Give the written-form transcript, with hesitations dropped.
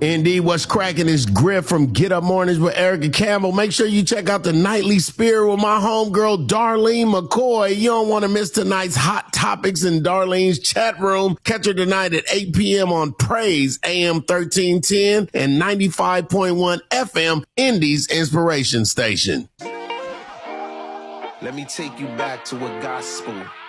Indeed, what's cracking is Griff from Get Up Mornings with Erica Campbell. Make sure you check out the Nightly Spirit with my homegirl, Darlene McCoy. You don't want to miss tonight's hot topics in Darlene's chat room. Catch her tonight at 8 p.m. on Praise AM 1310 and 95.1 FM, Indy's Inspiration Station. Let me take you back to a gospel